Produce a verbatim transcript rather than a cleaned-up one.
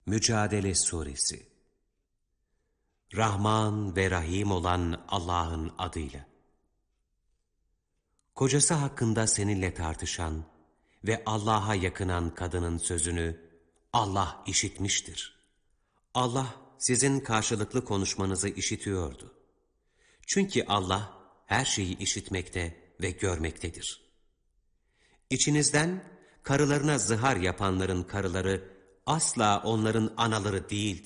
Mücadele Suresi. Rahman ve Rahim olan Allah'ın adıyla. Kocası hakkında seninle tartışan ve Allah'a yakınan kadının sözünü Allah işitmiştir. Allah sizin karşılıklı konuşmanızı işitiyordu. Çünkü Allah her şeyi işitmekte ve görmektedir. İçinizden karılarına zihar yapanların karıları asla onların anaları değildir.